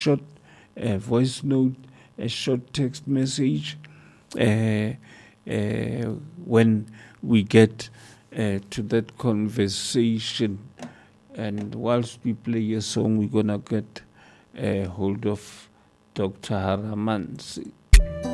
short voice note, a short text message uh, when we get to that conversation. And whilst we play a song, we're gonna get hold of Dr. Haramansi.